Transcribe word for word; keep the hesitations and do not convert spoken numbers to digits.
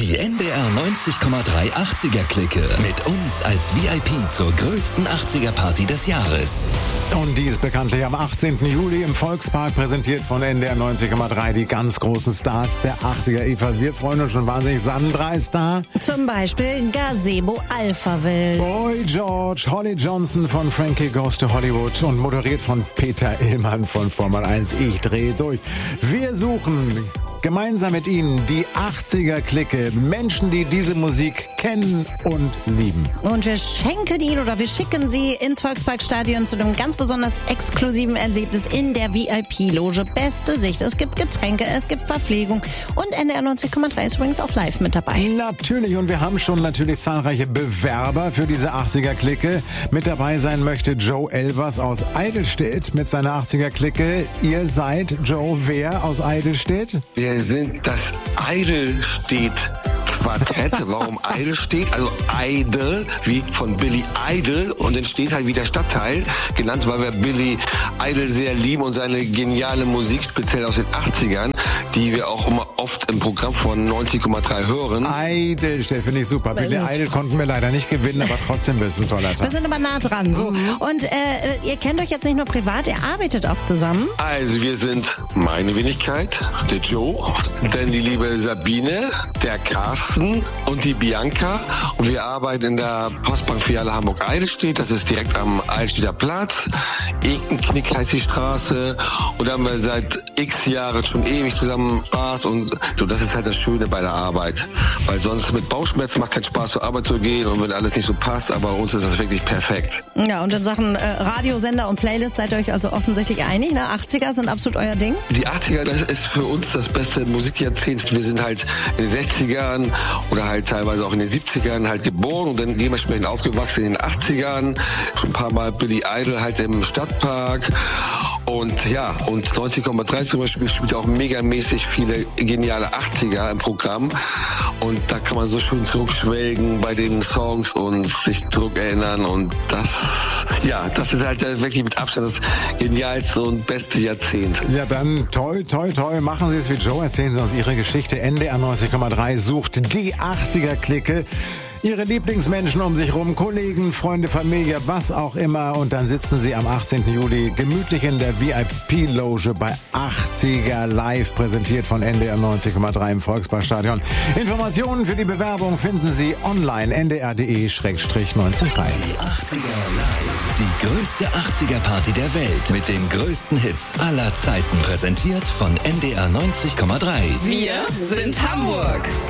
Die N D R neunzig Komma drei achtziger-Clique. Mit uns als V I P zur größten achtziger-Party des Jahres. Und die ist bekanntlich am achtzehnten Juli im Volkspark, präsentiert von N D R neunzig Komma drei. Die ganz großen Stars der achtziger. Eva, wir freuen uns schon wahnsinnig. Sandra ist da. Zum Beispiel Gazebo Alphaville. Boy George, Holly Johnson von Frankie Goes to Hollywood und moderiert von Peter Illmann von Formel eins. Ich drehe durch. Wir suchen gemeinsam mit Ihnen die achtziger-Clique. Menschen, die diese Musik kennen und lieben. Und wir schenken Ihnen oder wir schicken Sie ins Volksparkstadion zu einem ganz besonders exklusiven Erlebnis in der V I P-Loge. Beste Sicht. Es gibt Getränke, es gibt Verpflegung und N D R neunzig Komma drei ist übrigens auch live mit dabei. Natürlich, und wir haben schon natürlich zahlreiche Bewerber für diese achtziger-Clique. Mit dabei sein möchte Joe Elvers aus Eidelstedt mit seiner achtziger-Clique. Ihr seid, Joe, wer aus Eidelstedt? Wir sind das Eidelstedt-Quartett. Warum Eidelstedt? Also Idol, wie von Billy Idol, und entsteht halt wie der Stadtteil, genannt, weil wir Billy Idol sehr lieben und seine geniale Musik, speziell aus den achtzigern, die wir auch immer oft im Programm von neunzig Komma drei hören. Eidelstedt, finde ich super. Billy Idol konnten wir leider nicht gewinnen, aber trotzdem bist du ein toller Tag. Wir sind aber nah dran. So. Mhm. Und äh, ihr kennt euch jetzt nicht nur privat, ihr arbeitet auch zusammen. Also wir sind meine Wenigkeit, der Joe, dann die liebe Sabine, der Carsten und die Bianca. Und wir arbeiten in der Postbankfiliale Hamburg-Eidelstedt. Das ist direkt am Eidelstedter Platz. Ekenknick heißt die Straße. Und da haben wir seit x Jahren schon ewig zusammen Spaß. Und so, das ist halt das Schöne bei der Arbeit. Weil sonst mit Bauchschmerzen macht keinen Spaß, zur Arbeit zu gehen. Und wenn alles nicht so passt, aber uns ist das wirklich perfekt. Ja, und in Sachen äh, Radiosender und Playlist seid ihr euch also offensichtlich einig, ne? achtziger sind absolut euer Ding? Die achtziger, das ist für uns das beste Musikjahrzehnt. Wir sind halt in den sechzigern oder halt teilweise auch in den siebzigern halt geboren und dann dementsprechend aufgewachsen in den achtzigern. Schon ein paar Mal Billy Idol halt im Stadtpark. Und ja, und neunzig Komma drei zum Beispiel spielt auch megamäßig viele geniale achtziger im Programm. Und da kann man so schön zurückschwelgen bei den Songs und sich zurückerinnern. Und das, ja, das ist halt wirklich mit Abstand das genialste und beste Jahrzehnt. Ja, dann toll, toll, toll. Machen Sie es wie Joe. Erzählen Sie uns Ihre Geschichte. N D R neunzig Komma drei sucht die achtziger-Clique. Ihre Lieblingsmenschen um sich rum, Kollegen, Freunde, Familie, was auch immer. Und dann sitzen Sie am achtzehnten Juli gemütlich in der V I P-Loge bei achtziger Live, präsentiert von N D R neunzig Komma drei im Volksparkstadion. Informationen für die Bewerbung finden Sie online n d r punkt d e slash neunzig drei. Die achtziger Live. Die größte achtziger-Party der Welt mit den größten Hits aller Zeiten, präsentiert von N D R neunzig Komma drei. Wir sind Hamburg.